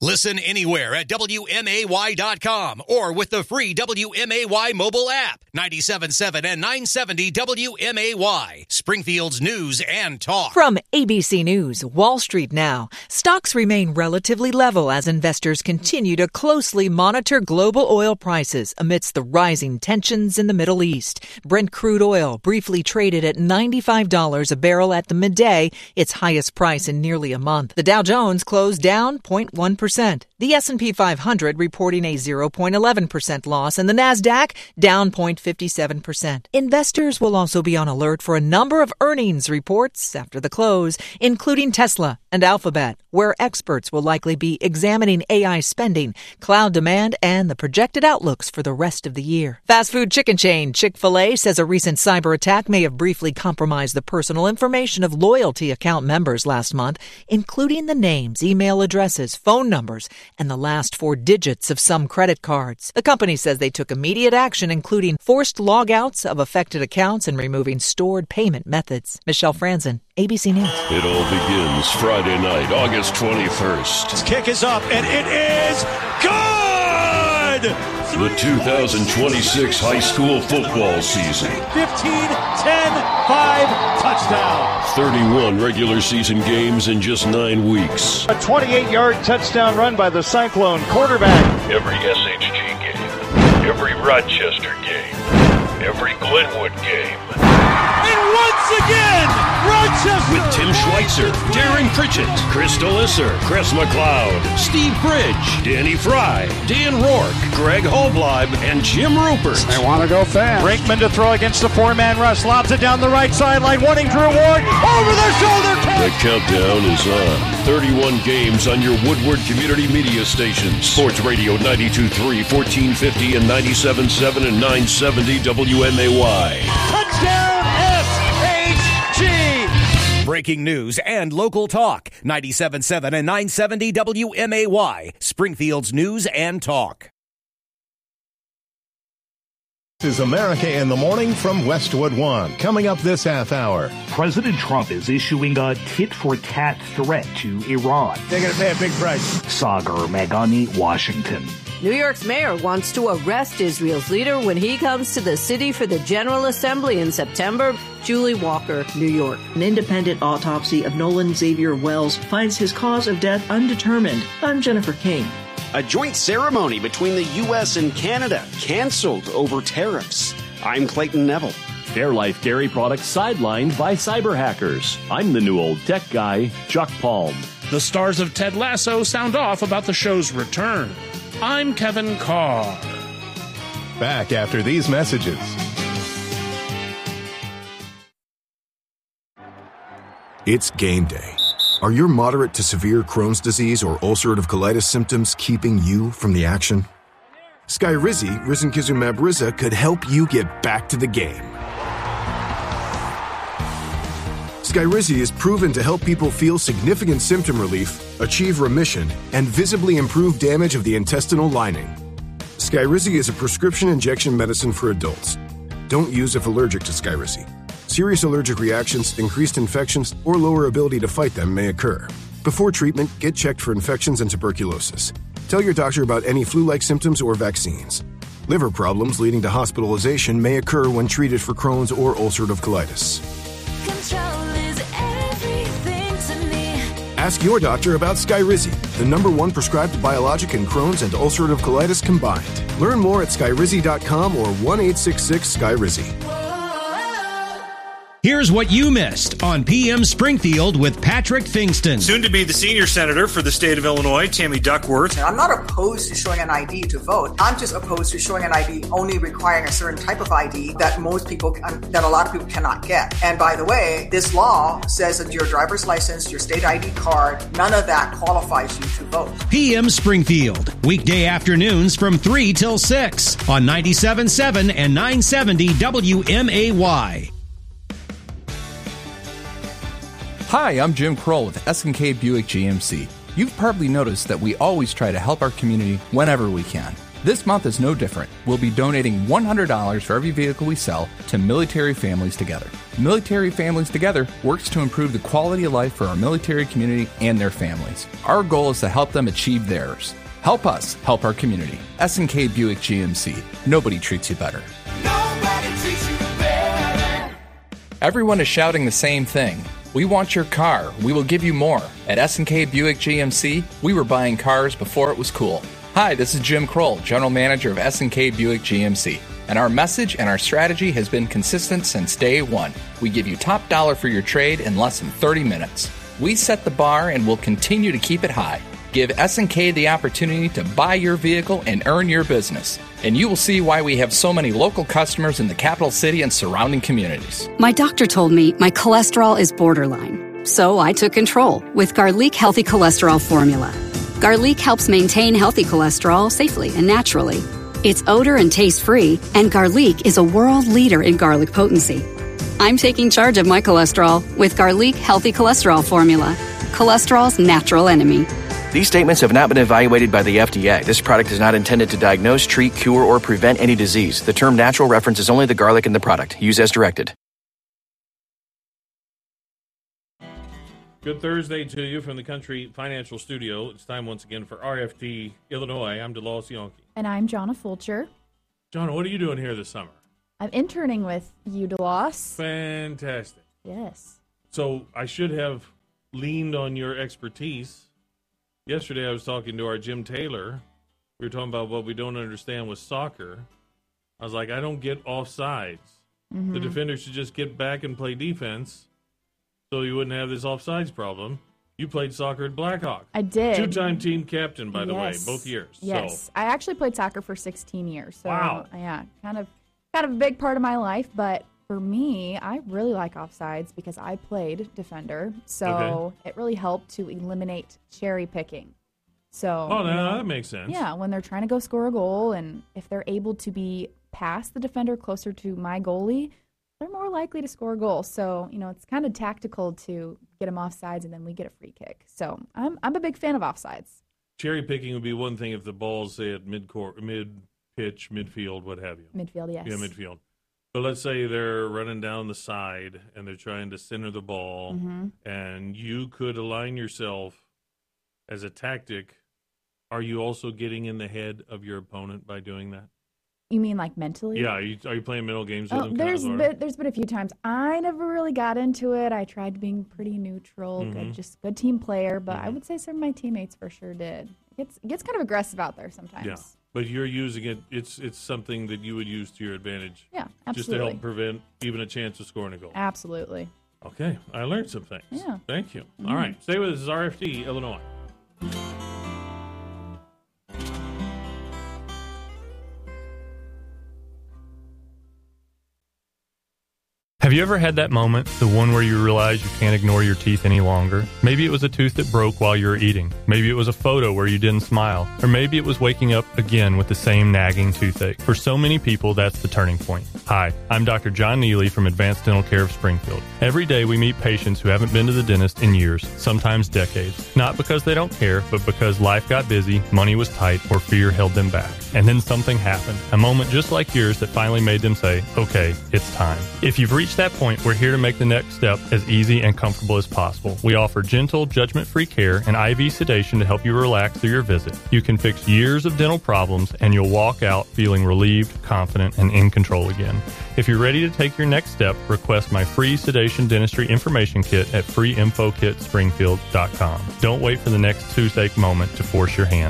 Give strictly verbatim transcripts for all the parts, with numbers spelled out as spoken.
Listen anywhere at W M A Y dot com or with the free W M A Y mobile app. ninety-seven point seven and nine seventy W M A Y, Springfield's news and talk. From A B C News, Wall Street now. Stocks remain relatively level as investors continue to closely monitor global oil prices amidst the rising tensions in the Middle East. Brent crude oil briefly traded at ninety-five dollars a barrel at the midday, its highest price in nearly a month. The Dow Jones closed down zero point one percent. The S and P five hundred reporting a zero point one one percent loss, and the Nasdaq down zero point five seven percent. Investors will also be on alert for a number of earnings reports after the close, including Tesla and Alphabet, where experts will likely be examining A I spending, cloud demand, and the projected outlooks for the rest of the year. Fast food chicken chain Chick-fil-A says a recent cyber attack may have briefly compromised the personal information of loyalty account members last month, including the names, email addresses, phone numbers, and the last four digits of some credit cards. The company says they took immediate action, including forced logouts of affected accounts and removing stored payment methods. Michelle Franzen, A B C News. It all begins Friday night, August twenty-first. This kick is up, and it is good! The two thousand twenty-six high school football season. fifteen, ten, five, touchdown. thirty-one regular season games in just nine weeks. A twenty-eight-yard touchdown run by the Cyclone quarterback. Every S H G game, every Rochester game, every Glenwood game. And once again, Rochester! With Tim Schweitzer, Darren Pritchett, Chris Delisser, Chris McLeod, Steve Bridge, Danny Fry, Dan Rourke, Greg Holbleib, and Jim Rupert. They want to go fast. Brinkman to throw against the four-man rush. Lobs it down the right sideline, wanting Drew Ward. Over the shoulder catch! The countdown is on. thirty-one games on your Woodward Community Media stations. Sports Radio ninety-two point three, fourteen fifty, and ninety-seven point seven and nine seventy W M A Y. Touchdown S H G! Breaking news and local talk. ninety-seven point seven and nine seventy W M A Y, Springfield's news and talk. This is America in the Morning from Westwood One. Coming up this half hour. President Trump is issuing a tit-for-tat threat to Iran. They're going to pay a big price. Sagar Meghani, Washington. New York's mayor wants to arrest Israel's leader when he comes to the city for the General Assembly in September. Julie Walker, New York. An independent autopsy of Nolan Xavier Wells finds his cause of death undetermined. I'm Jennifer King. A joint ceremony between the U S and Canada canceled over tariffs. I'm Clayton Neville. Fairlife dairy products sidelined by cyber hackers. I'm the new old tech guy, Chuck Palm. The stars of Ted Lasso sound off about the show's return. I'm Kevin Carr. Back after these messages. It's game day. Are your moderate to severe Crohn's disease or ulcerative colitis symptoms keeping you from the action? Skyrizi, risankizumab Riza, could help you get back to the game. Skyrizi is proven to help people feel significant symptom relief, achieve remission, and visibly improve damage of the intestinal lining. Skyrizi is a prescription injection medicine for adults. Don't use if allergic to Skyrizi. Serious allergic reactions, increased infections, or lower ability to fight them may occur. Before treatment, get checked for infections and tuberculosis. Tell your doctor about any flu-like symptoms or vaccines. Liver problems leading to hospitalization may occur when treated for Crohn's or ulcerative colitis. Control is everything to me. Ask your doctor about Skyrizi, the number one prescribed biologic in Crohn's and ulcerative colitis combined. Learn more at skyrizi dot com or one eight six six Skyrizi. Here's what you missed on P M Springfield with Patrick Fingston. Soon to be the senior senator for the state of Illinois, Tammy Duckworth. I'm not opposed to showing an I D to vote. I'm just opposed to showing an I D only requiring a certain type of I D that most people, that a lot of people cannot get. And by the way, this law says that your driver's license, your state I D card, none of that qualifies you to vote. P M Springfield, weekday afternoons from three till six on ninety-seven point seven and nine seventy W M A Y. Hi, I'm Jim Kroll with S and K Buick G M C. You've probably noticed that we always try to help our community whenever we can. This month is no different. We'll be donating one hundred dollars for every vehicle we sell to Military Families Together. Military Families Together works to improve the quality of life for our military community and their families. Our goal is to help them achieve theirs. Help us help our community. S and K Buick G M C. Nobody treats you better. Nobody treats you better. Everyone is shouting the same thing. We want your car. We will give you more. At S and K Buick G M C, we were buying cars before it was cool. Hi, this is Jim Kroll, General Manager of S and K Buick G M C. And our message and our strategy has been consistent since day one. We give you top dollar for your trade in less than thirty minutes. We set the bar and will continue to keep it high. Give S and K the opportunity to buy your vehicle and earn your business. And you will see why we have so many local customers in the capital city and surrounding communities. My doctor told me my cholesterol is borderline. So I took control with Garlic Healthy Cholesterol Formula. Garlic helps maintain healthy cholesterol safely and naturally. It's odor and taste free, and Garlic is a world leader in garlic potency. I'm taking charge of my cholesterol with Garlic Healthy Cholesterol Formula. Cholesterol's natural enemy. These statements have not been evaluated by the F D A. This product is not intended to diagnose, treat, cure, or prevent any disease. The term natural references only the garlic in the product. Use as directed. Good Thursday to you from the Country Financial Studio. It's time once again for R F T Illinois. I'm DeLawes Yonke. And I'm Jonna Fulcher. Jonna, what are you doing here this summer? I'm interning with you, DeLawes. Fantastic. Yes. So I should have leaned on your expertise. Yesterday I was talking to our Jim Taylor. We were talking about what we don't understand with soccer. I was like, I don't get offsides. Mm-hmm. The defender should just get back and play defense so you wouldn't have this offsides problem. You played soccer at Blackhawk. I did. Two-time team captain, by the yes. way, both years. Yes. So. I actually played soccer for sixteen years. So, wow. Yeah, kind of, kind of a big part of my life, but for me, I really like offsides because I played defender, so okay. it really helped to eliminate cherry picking. So, oh, no, you know, that makes sense. Yeah, when they're trying to go score a goal, and if they're able to be past the defender closer to my goalie, they're more likely to score a goal. So, you know, it's kind of tactical to get them offsides, and then we get a free kick. So, I'm I'm a big fan of offsides. Cherry picking would be one thing if the ball's, say, at mid-court, mid-pitch, midfield, what have you. Midfield, yes. Yeah, midfield. But let's say they're running down the side and they're trying to center the ball, mm-hmm. and you could align yourself as a tactic. Are you also getting in the head of your opponent by doing that? You mean like mentally? Yeah. Are you, are you playing mental games with oh, them? There's kind of, been, there's been a few times. I never really got into it. I tried being pretty neutral, mm-hmm. good, just good team player. But mm-hmm. I would say some of my teammates for sure did. It gets, it gets kind of aggressive out there sometimes. Yeah. But you're using it, it's it's something that you would use to your advantage. Yeah, absolutely. Just to help prevent even a chance of scoring a goal. Absolutely. Okay, I learned some things. Yeah. Thank you. Mm-hmm. All right, stay with us. This is R F T Illinois. Have you ever had that moment, the one where you realize you can't ignore your teeth any longer? Maybe it was a tooth that broke while you were eating. Maybe it was a photo where you didn't smile. Or maybe it was waking up again with the same nagging toothache. For so many people, that's the turning point. Hi, I'm Doctor John Neely from Advanced Dental Care of Springfield. Every day we meet patients who haven't been to the dentist in years, sometimes decades. Not because they don't care, but because life got busy, money was tight, or fear held them back. And then something happened. A moment just like yours that finally made them say, okay, it's time. If you've reached that point, we're here to make the next step as easy and comfortable as possible. We offer gentle, judgment-free care and I V sedation to help you relax through your visit. You can fix years of dental problems, and you'll walk out feeling relieved, confident, and in control again. If you're ready to take your next step, request my free sedation dentistry information kit at free info kit springfield dot com. Don't wait for the next toothache moment to force your hand.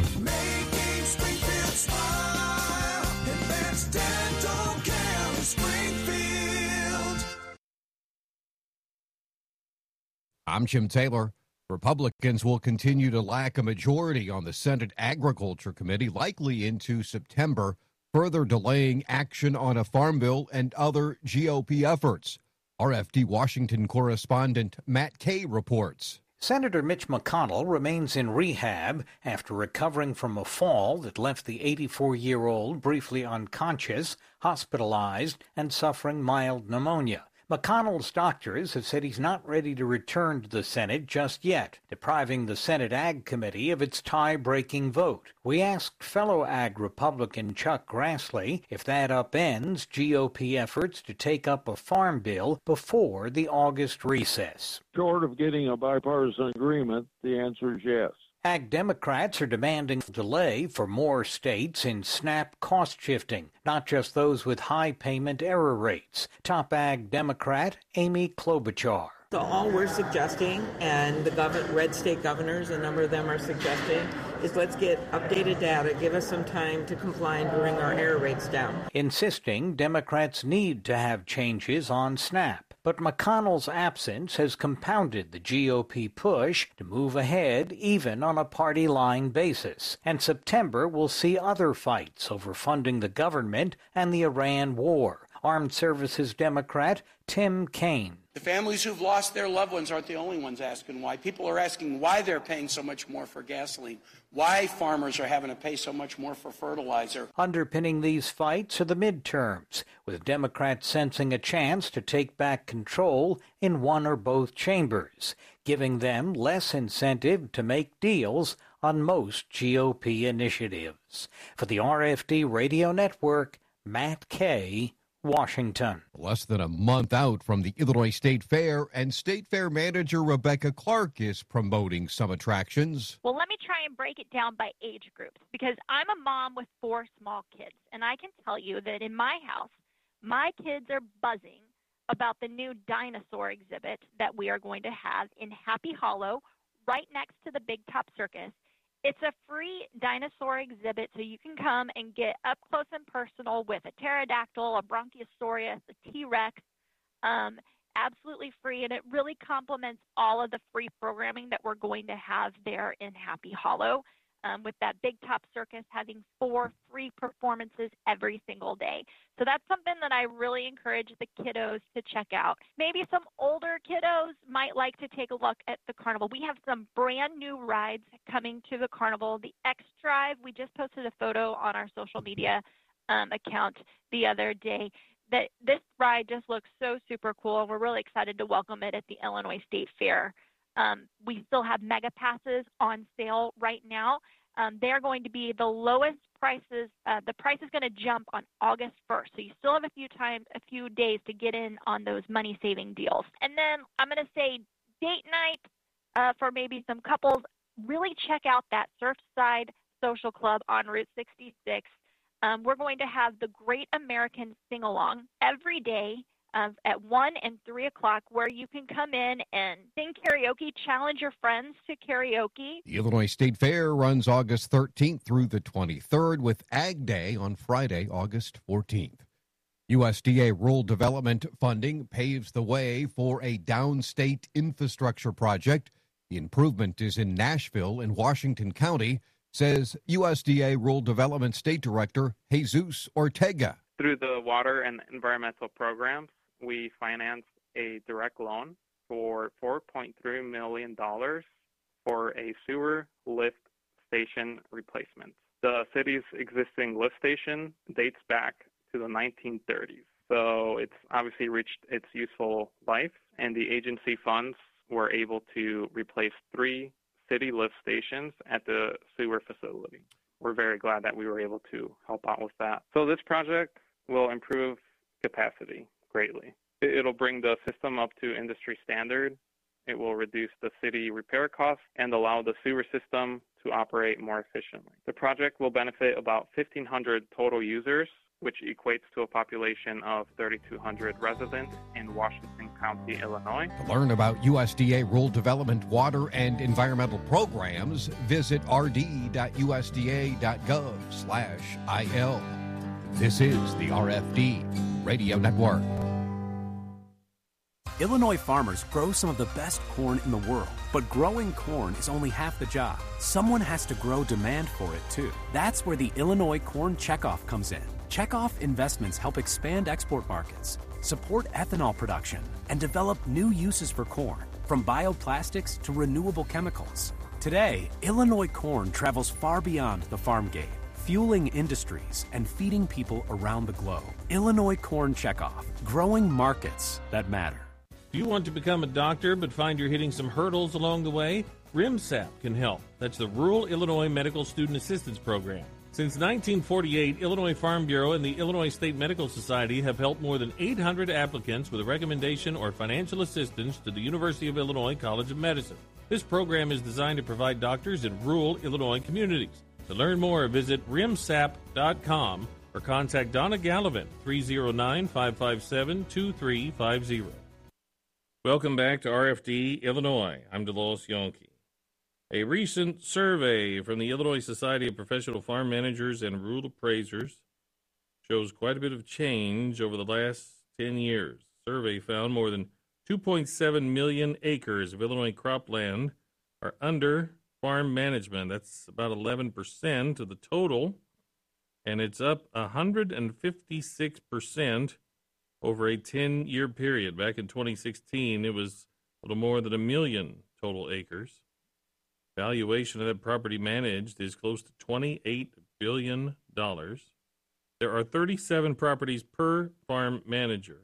I'm Jim Taylor. Republicans will continue to lack a majority on the Senate Agriculture Committee, likely into September, further delaying action on a farm bill and other G O P efforts. R F D Washington correspondent Matt Kay reports. Senator Mitch McConnell remains in rehab after recovering from a fall that left the eighty-four-year-old briefly unconscious, hospitalized, and suffering mild pneumonia. McConnell's doctors have said he's not ready to return to the Senate just yet, depriving the Senate Ag Committee of its tie-breaking vote. We asked fellow Ag Republican Chuck Grassley if that upends G O P efforts to take up a farm bill before the August recess. Short of getting a bipartisan agreement, the answer is yes. Ag Democrats are demanding a delay for more states in SNAP cost shifting, not just those with high payment error rates. Top Ag Democrat Amy Klobuchar. So all we're suggesting, and the gov- red state governors, a number of them are suggesting, is let's get updated data, give us some time to comply and bring our error rates down. Insisting Democrats need to have changes on SNAP. But McConnell's absence has compounded the G O P push to move ahead even on a party line basis. And September will see other fights over funding the government and the Iran war. Armed Services Democrat Tim Kaine. The families who've lost their loved ones aren't the only ones asking why. People are asking why they're paying so much more for gasoline, why farmers are having to pay so much more for fertilizer. Underpinning these fights are the midterms, with Democrats sensing a chance to take back control in one or both chambers, giving them less incentive to make deals on most G O P initiatives. For the R F D Radio Network, Matt Kay, Washington. Less than a month out from the Illinois State Fair, and State Fair manager Rebecca Clark is promoting some attractions. Well, let me try and break it down by age groups, because I'm a mom with four small kids, and I can tell you that in my house, my kids are buzzing about the new dinosaur exhibit that we are going to have in Happy Hollow, right next to the Big Top Circus. It's a free dinosaur exhibit, so you can come and get up close and personal with a pterodactyl, a bronchiosaurus, a T-Rex, um, absolutely free, and it really complements all of the free programming that we're going to have there in Happy Hollow, um, with that Big Top Circus having four free performances every single day. So that's something that I really encourage the kiddos to check out. Maybe some older kiddos might like to take a look at the carnival. We have some brand new rides coming to the carnival. The X Drive, we just posted a photo on our social media um, account the other day. That this ride just looks so super cool, and we're really excited to welcome it at the Illinois State Fair. Um, we still have mega passes on sale right now. Um, they're going to be the lowest prices. Uh, the price is going to jump on August first, so you still have a few times, a few days to get in on those money-saving deals. And then I'm going to say date night uh, for maybe some couples. Really check out that Surfside Social Club on Route sixty-six. Um, we're going to have the Great American Sing-Along every day uh, at one and three o'clock, where you can come in and sing karaoke, challenge your friends to karaoke. The Illinois State Fair runs August thirteenth through the twenty-third, with Ag Day on Friday, August fourteenth. U S D A rural development funding paves the way for a downstate infrastructure project. The improvement is in Nashville in Washington County, says U S D A Rural Development State Director Jesus Ortega. Through the water and environmental programs, we financed a direct loan for four point three million dollars for a sewer lift station replacement. The city's existing lift station dates back to the nineteen thirties, so it's obviously reached its useful life, and the agency funds were able to replace three city lift stations at the sewer facility. We're very glad that we were able to help out with that. So this project will improve capacity greatly. It'll bring the system up to industry standard. It will reduce the city repair costs and allow the sewer system to operate more efficiently. The project will benefit about fifteen hundred total users, which equates to a population of thirty-two hundred residents in Washington County, Illinois. To learn about U S D A rural development, water, and environmental programs, visit r d dot u s d a dot gov slash I L. This is the R F D Radio Network. Illinois farmers grow some of the best corn in the world, but growing corn is only half the job. Someone has to grow demand for it, too. That's where the Illinois Corn Checkoff comes in. Checkoff investments help expand export markets, support ethanol production, and develop new uses for corn, from bioplastics to renewable chemicals. Today, Illinois corn travels far beyond the farm gate. fueling industries and feeding people around the globe. Illinois Corn Checkoff, growing markets that matter. Do you want to become a doctor but find you're hitting some hurdles along the way? RIMSAP can help. That's the Rural Illinois Medical Student Assistance Program. Since nineteen forty-eight, Illinois Farm Bureau and the Illinois State Medical Society have helped more than eight hundred applicants with a recommendation or financial assistance to the University of Illinois College of Medicine. This program is designed to provide doctors in rural Illinois communities. To learn more, visit rimsap dot com or contact Donna Gallivan, three oh nine, five five seven, two three five zero. Welcome back to R F D Illinois. I'm DeLois Yonke. A recent survey from the Illinois Society of Professional Farm Managers and Rural Appraisers shows quite a bit of change over the last ten years. The survey found more than two point seven million acres of Illinois cropland are under farm management. That's about eleven percent of the total, and it's up one hundred fifty-six percent over a ten-year period. Back in twenty sixteen, it was a little more than a million total acres. Valuation of that property managed is close to twenty-eight billion dollars. There are thirty-seven properties per farm manager,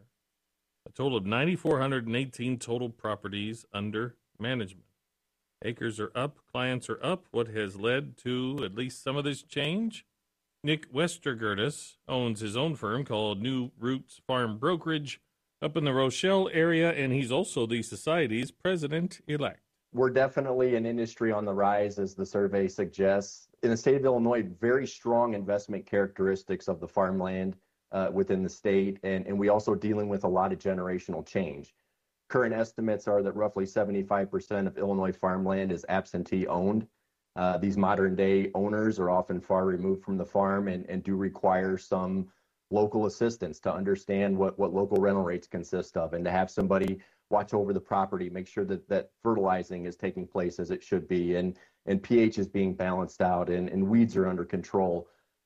a total of nine thousand four hundred eighteen total properties under management. Acres are up, clients are up. What has led to at least some of this change? Nick Westergertis owns his own firm called New Roots Farm Brokerage up in the Rochelle area, and he's also the Society's president-elect. We're definitely an industry on the rise, as the survey suggests. In the state of Illinois, very strong investment characteristics of the farmland uh, within the state, and, and we also dealing with a lot of generational change. Current estimates are that roughly seventy-five percent of Illinois farmland is absentee owned. Uh, these modern day owners are often far removed from the farm and, and do require some local assistance to understand what, what local rental rates consist of, and to have somebody watch over the property, make sure that, that fertilizing is taking place as it should be, and, and pH is being balanced out, and, and weeds are under control.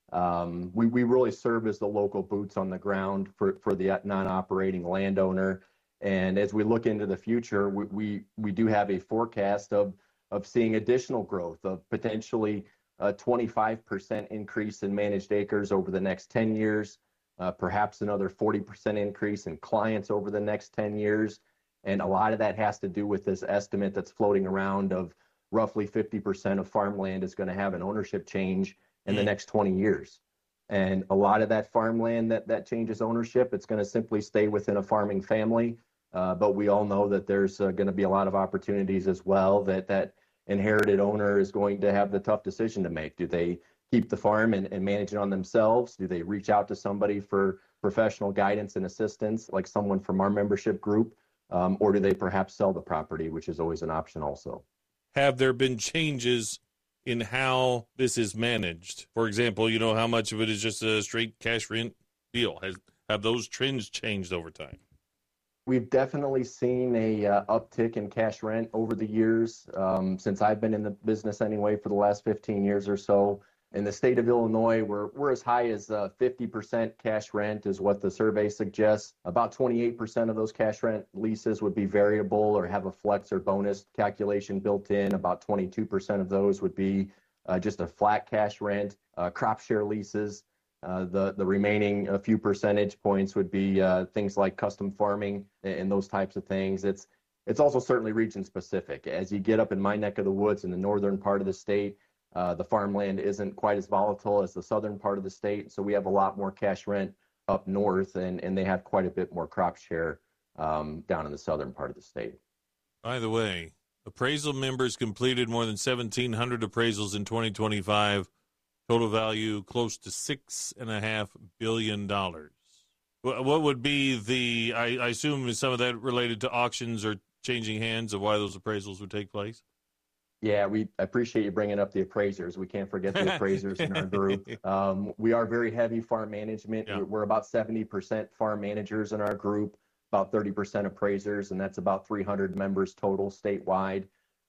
Um, we, we really serve as the local boots on the ground for, for the non-operating landowner. And as we look into the future, we, we, we do have a forecast of, of seeing additional growth, of potentially a twenty-five percent increase in managed acres over the next ten years, uh, perhaps another forty percent increase in clients over the next ten years. And a lot of that has to do with this estimate that's floating around of roughly fifty percent of farmland is going to have an ownership change in the next twenty years. And a lot of that farmland that, that changes ownership, it's going to simply stay within a farming family. Uh, but we all know that there's uh, going to be a lot of opportunities as well, that that inherited owner is going to have the tough decision to make. Do they keep the farm and, and manage it on themselves? Do they reach out to somebody for professional guidance and assistance, like someone from our membership group? Um, or do they perhaps sell the property, which is always an option also? Have there been changes in how this is managed? For example, you know, how much of it is just a straight cash rent deal? Has, have those trends changed over time? We've definitely seen a uh, uptick in cash rent over the years, um, since I've been in the business anyway for the last fifteen years or so. In the state of Illinois, we're, we're as high as uh, fifty percent cash rent is what the survey suggests. About twenty-eight percent of those cash rent leases would be variable or have a flex or bonus calculation built in. About twenty-two percent of those would be uh, just a flat cash rent. Uh, crop share leases, uh, the, the remaining a few percentage points would be uh, things like custom farming and those types of things. It's, it's also certainly region specific. As you get up in my neck of the woods in the northern part of the state, Uh, the farmland isn't quite as volatile as the southern part of the state, so we have a lot more cash rent up north, and, and they have quite a bit more crop share um, down in the southern part of the state. By the way, appraisal members completed more than seventeen hundred appraisals in twenty twenty-five, total value close to six and a half billion dollars. What would be the, I, I assume is some of that related to auctions or changing hands of why those appraisals would take place? Yeah, we appreciate you bringing up the appraisers. We can't forget the appraisers in our group. Um, we are very heavy farm management. Yeah. We're about seventy percent farm managers in our group, about thirty percent appraisers, and that's about three hundred members total statewide.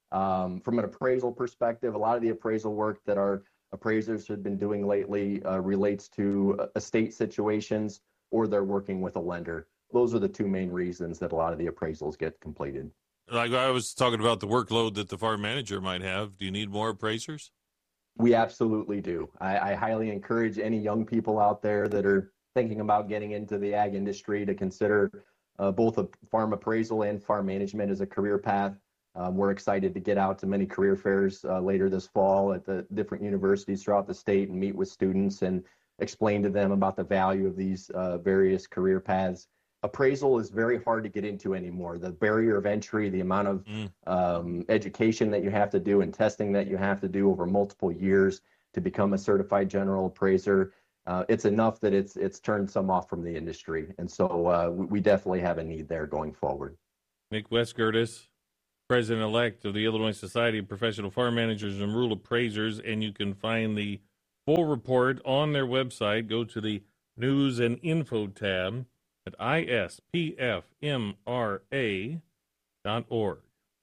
Um, from an appraisal perspective, a lot of the appraisal work that our appraisers have been doing lately uh, relates to estate situations, or they're working with a lender. Those are the two main reasons that a lot of the appraisals get completed. Like I was talking about the workload that the farm manager might have. Do you need more appraisers? We absolutely do. I, I highly encourage any young people out there that are thinking about getting into the ag industry to consider uh, both a farm appraisal and farm management as a career path. Um, we're excited to get out to many career fairs uh, later this fall at the different universities throughout the state and meet with students and explain to them about the value of these uh, various career paths. Appraisal is very hard to get into anymore. The barrier of entry, the amount of mm. um, education that you have to do and testing that you have to do over multiple years to become a certified general appraiser, uh, it's enough that it's it's turned some off from the industry. And so uh, we, we definitely have a need there going forward. Nick Westgertis, President-elect of the Illinois Society of Professional Farm Managers and Rural Appraisers, and you can find the full report on their website. Go to the News and Info tab at I S P F M R A dot org.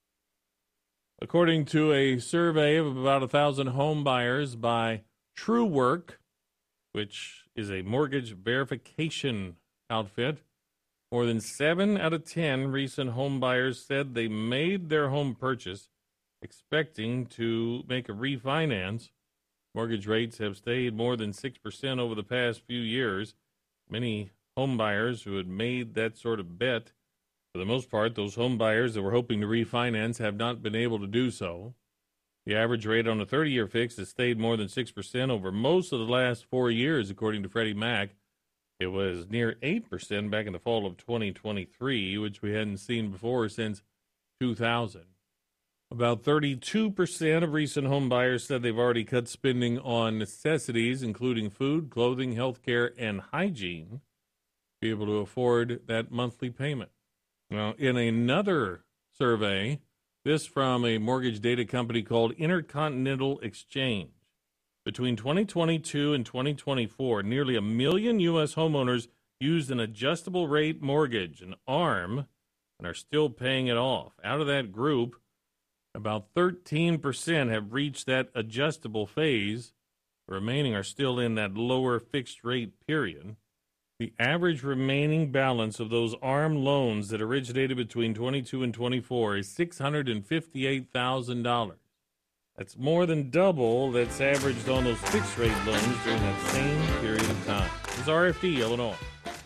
According to a survey of about a thousand home buyers by TrueWork, which is a mortgage verification outfit, more than seven out of ten recent home buyers said they made their home purchase expecting to make a refinance. Mortgage rates have stayed more than six percent over the past few years. Many home buyers who had made that sort of bet, for the most part, those home buyers that were hoping to refinance have not been able to do so. The average rate on a thirty-year fix has stayed more than six percent over most of the last four years, according to Freddie Mac. It was near eight percent back in the fall of twenty twenty-three, which we hadn't seen before since two thousand. About thirty-two percent of recent home buyers said they've already cut spending on necessities, including food, clothing, health care, and hygiene, to be able to afford that monthly payment. Now, in another survey, this from a mortgage data company called Intercontinental Exchange, between twenty twenty-two and twenty twenty-four, nearly a million U S homeowners used an adjustable rate mortgage, an A R M, and are still paying it off. Out of that group, about thirteen percent have reached that adjustable phase. The remaining are still in that lower fixed rate period. The average remaining balance of those A R M loans that originated between twenty-two and twenty-four is six hundred fifty-eight thousand dollars. That's more than double that's averaged on those fixed-rate loans during that same period of time. This is R F D, Illinois.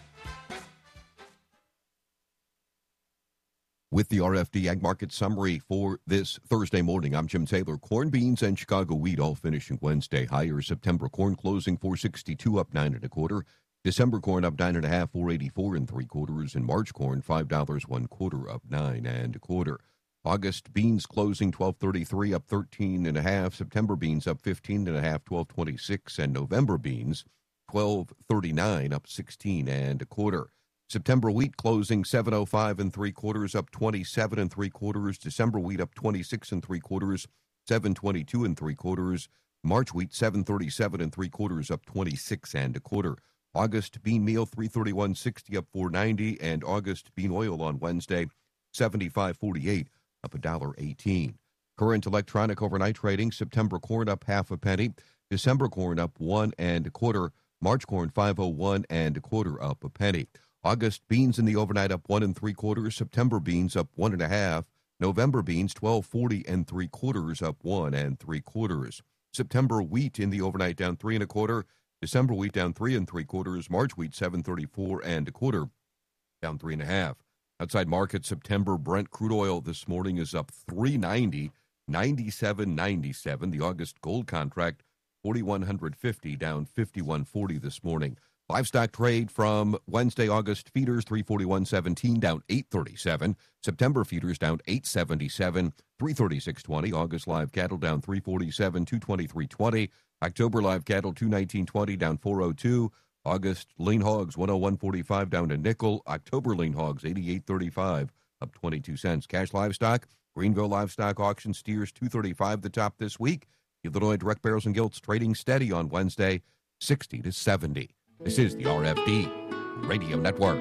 With the R F D Ag Market Summary for this Thursday morning, I'm Jim Taylor. Corn, beans, and Chicago wheat all finishing Wednesday higher. September corn closing four sixty-two, up nine and a quarter. December corn up nine and a half, four eighty-four and three quarters. And March corn five dollars one quarter, up nine and a quarter. August beans closing twelve thirty-three, up thirteen and a half. September beans up fifteen and a half, twelve twenty-six, and November beans twelve thirty-nine, up sixteen and a quarter. September wheat closing seven oh five and three quarters, up twenty-seven and three quarters. December wheat up twenty-six and three quarters, seven twenty-two and three quarters. March wheat seven thirty-seven and three quarters, up twenty-six and a quarter. August bean meal three thirty-one sixty, up four ninety, and August bean oil on Wednesday seventy-five forty-eight, up a dollar eighteen. Current electronic overnight trading: September corn up half a penny, December corn up one and a quarter, March corn five oh one and a quarter, up a penny. August beans in the overnight up one and three quarters, September beans up one and a half, November beans twelve forty and three quarters, up one and three quarters. September wheat in the overnight down three and a quarter, December wheat down three and three quarters, March wheat seven thirty-four and a quarter, down three and a half. Outside market, September Brent crude oil this morning is up three ninety, ninety-seven ninety-seven. The August gold contract forty-one fifty, down fifty-one forty this morning. Livestock trade from Wednesday, August feeders three forty-one seventeen, down eight thirty-seven. September feeders down eight seventy-seven, three thirty-six twenty. August live cattle down three forty-seven, two twenty-three twenty. October live cattle two nineteen twenty, down four oh two. August lean hogs one oh one forty-five, down a nickel. October lean hogs eighty-eight thirty-five, up twenty-two cents. Cash livestock, Greenville livestock auction steers two thirty-five the top this week. Illinois direct barrels and gilts trading steady on Wednesday, sixty to seventy. This is the R F D Radio Network.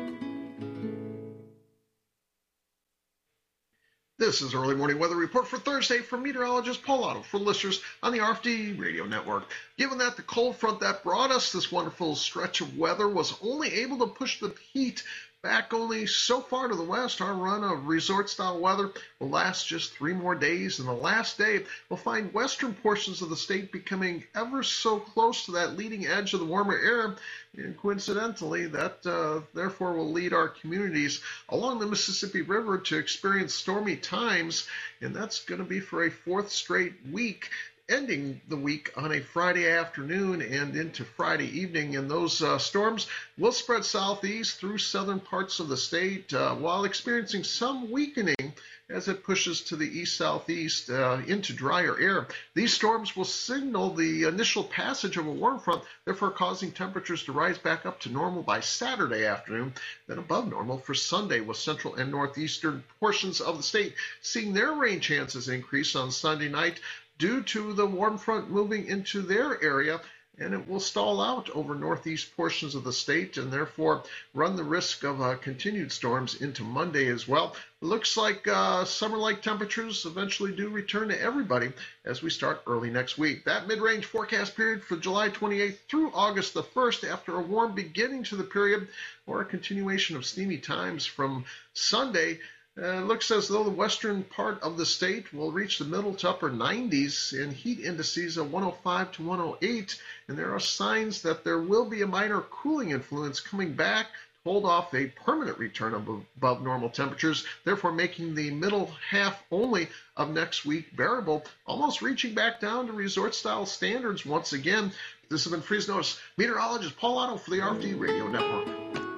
This is Early Morning Weather Report for Thursday from meteorologist Paul Otto for listeners on the R F D Radio Network. Given that the cold front that brought us this wonderful stretch of weather was only able to push the heat Back only so far to the west, our run of resort-style weather will last just three more days, and the last day will find western portions of the state becoming ever so close to that leading edge of the warmer air, and coincidentally, that uh, therefore will lead our communities along the Mississippi River to experience stormy times, and that's going to be for a fourth straight week, ending the week on a Friday afternoon and into Friday evening. And those uh, storms will spread southeast through southern parts of the state uh, while experiencing some weakening as it pushes to the east-southeast uh, into drier air. These storms will signal the initial passage of a warm front, therefore causing temperatures to rise back up to normal by Saturday afternoon, then above normal for Sunday, with central and northeastern portions of the state seeing their rain chances increase on Sunday night due to the warm front moving into their area, and it will stall out over northeast portions of the state and therefore run the risk of uh, continued storms into Monday as well. It looks like uh, summer-like temperatures eventually do return to everybody as we start early next week. That mid-range forecast period for July twenty-eighth through August the first, after a warm beginning to the period or a continuation of steamy times from Sunday. Uh, it looks as though the western part of the state will reach the middle to upper nineties in heat indices of one oh five to one oh eight, and there are signs that there will be a minor cooling influence coming back to hold off a permanent return above, above normal temperatures, therefore making the middle half only of next week bearable, almost reaching back down to resort-style standards once again. This has been Freeze Notice meteorologist Paul Otto for the R F D Radio Network.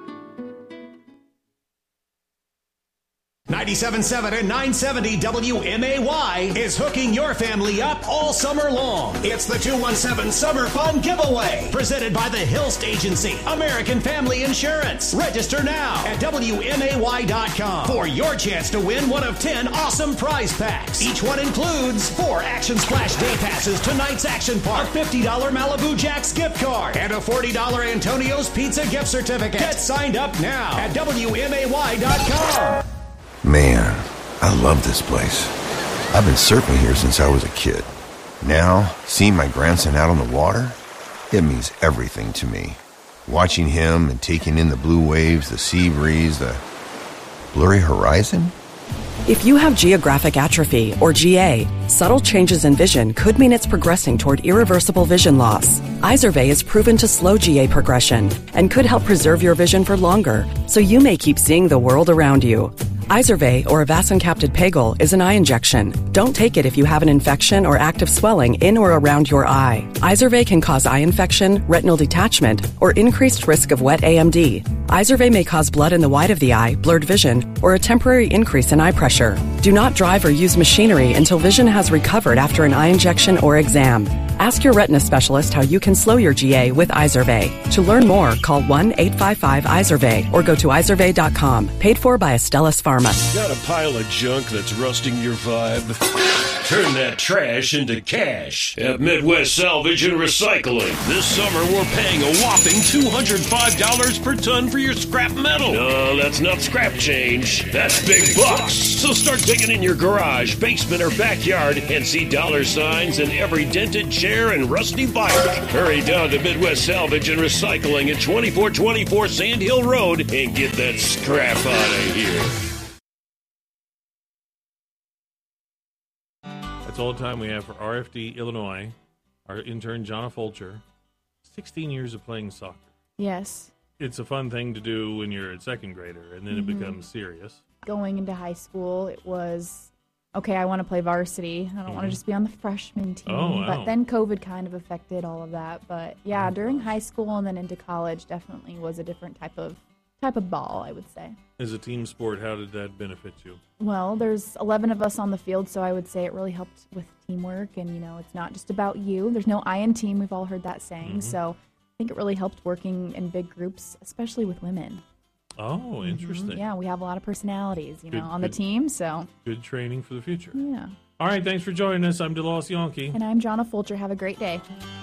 ninety-seven point seven and nine seventy W M A Y is hooking your family up all summer long. It's the two one seven Summer Fun Giveaway, presented by the Hilst Agency, American Family Insurance. Register now at W M A Y dot com for your chance to win one of ten awesome prize packs. Each one includes four Action Splash Day Passes to Night's Action Park, a fifty dollars Malibu Jack's gift card, and a forty dollars Antonio's Pizza gift certificate. Get signed up now at W M A Y dot com. Man, I love this place. I've been surfing here since I was a kid. Now, seeing my grandson out on the water, it means everything to me. Watching him and taking in the blue waves, the sea breeze, the blurry horizon. If you have geographic atrophy, or G A, subtle changes in vision could mean it's progressing toward irreversible vision loss. Izervay is proven to slow G A progression and could help preserve your vision for longer, so you may keep seeing the world around you. Izervay, or avacincaptad pegol, is an eye injection. Don't take it if you have an infection or active swelling in or around your eye. Izervay can cause eye infection, retinal detachment, or increased risk of wet A M D. Izervay may cause blood in the white of the eye, blurred vision, or a temporary increase in eye pressure. Do not drive or use machinery until vision has recovered after an eye injection or exam. Ask your retina specialist how you can slow your G A with Izervay. To learn more, call one eight five five Izervay or go to Izervay dot com. Paid for by Astellas Pharma. Got a pile of junk that's rusting your vibe? Turn that trash into cash at Midwest Salvage and Recycling. This summer, we're paying a whopping two hundred five dollars per ton for your scrap metal. No, that's not scrap change. That's big bucks. So start digging in your garage, basement, or backyard and see dollar signs in every dented chair and rusty bike. Hurry down to Midwest Salvage and Recycling at twenty-four twenty-four Sand Hill Road and get that scrap out of here. That's all the time we have for R F D Illinois. Our intern, Jonna Fulcher, sixteen years of playing soccer. Yes. It's a fun thing to do when you're a second grader, and then Mm-hmm. it becomes serious. Going into high school, it was, okay, I want to play varsity. I don't want to Mhm. just be on the freshman team. Oh, wow. But then COVID kind of affected all of that. But yeah, during high school and then into college, definitely was a different type of type of ball, I would say. As a team sport, how did that benefit you? Well, there's eleven of us on the field, so I would say it really helped with teamwork. And, you know, it's not just about you. There's no I in team. We've all heard that saying. Mhm. So I think it really helped working in big groups, especially with women. Oh, interesting. Mhm. Yeah, we have a lot of personalities, you know, Good- on the good. team. So, Good training for the future. yeah. All right, thanks for joining us. I'm DeLoss Yonke. And I'm Jonna Fulcher. Have a great day.